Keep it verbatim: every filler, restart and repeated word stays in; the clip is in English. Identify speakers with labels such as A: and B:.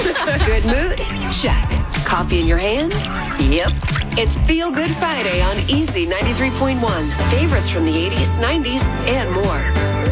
A: Good mood? Check. Coffee in your hand? Yep. It's Feel Good Friday on Easy ninety-three point one. Favorites from the eighties, nineties, and more.